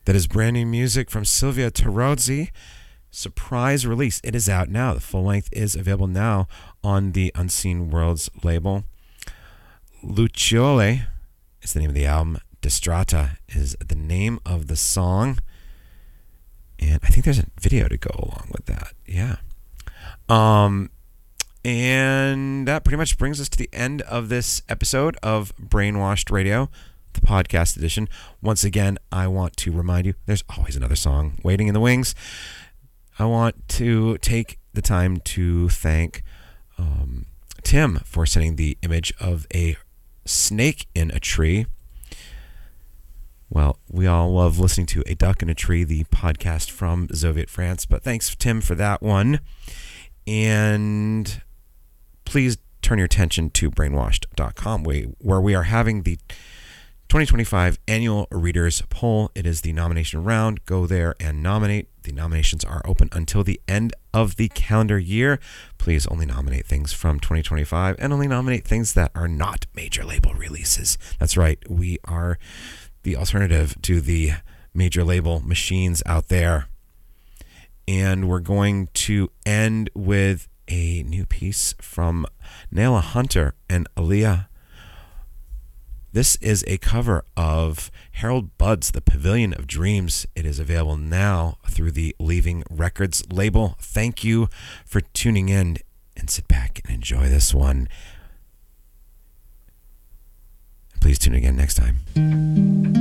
That is brand new music from Silvia Terozzi. Surprise release. It is out now. The full length is available now on the Unseen Worlds label. Luciole is the name of the album. Distrata is the name of the song. And I think there's a video to go along with that. Yeah. And that pretty much brings us to the end of this episode of Brainwashed Radio, the podcast edition. Once again, I want to remind you, there's always another song waiting in the wings. I want to take the time to thank Tim for sending the image of a snake in a tree. Well, we all love listening to A Duck in a Tree, the podcast from Soviet France, but thanks, Tim, for that one. And please turn your attention to brainwashed.com, where we are having the 2025 annual readers poll. It is the nomination round. Go there and nominate. The nominations are open until the end of the calendar year. Please only nominate things from 2025 and only nominate things that are not major label releases. That's right. We are the alternative to the major label machines out there. And we're going to end with a new piece from Nayla Hunter and Aaliyah. This is a cover of Harold Budd's The Pavilion of Dreams. It is available now through the Leaving Records label. Thank you for tuning in, and sit back and enjoy this one. Please tune in again next time.